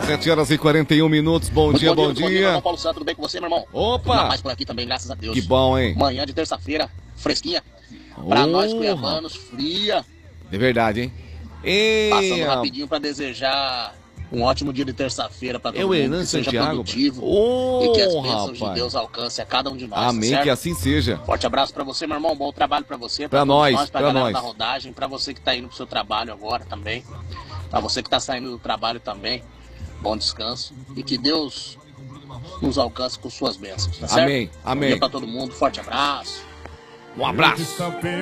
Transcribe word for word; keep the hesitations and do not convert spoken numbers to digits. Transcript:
sete horas e quarenta e um minutos. Bom Muito dia, bom bom dia. dia. Bom dia, Paulo Santos, tudo bem com você, meu irmão? Opa! Tudo na paz por aqui também, graças a Deus. Que bom, hein? Manhã de terça-feira, fresquinha. Pra Oh, nós cuiabanos, fria. De verdade, hein? Ei, Passando rapidinho pra desejar um ótimo dia de terça-feira pra todo eu, mundo, Hernan que seja Santiago. produtivo Oh, e que as bênçãos rapaz. de Deus alcancem a cada um de nós, Amém, tá certo? que assim seja. Forte abraço pra você, meu irmão, bom trabalho pra você, Pra todos nós, nós, pra pra galera nós. da rodagem, pra você que tá indo pro seu trabalho agora também, pra você que tá saindo do trabalho também, bom descanso e que Deus nos alcance com suas bênçãos, tá certo? Amém, amém. Bom dia pra todo mundo, forte abraço. Um abraço.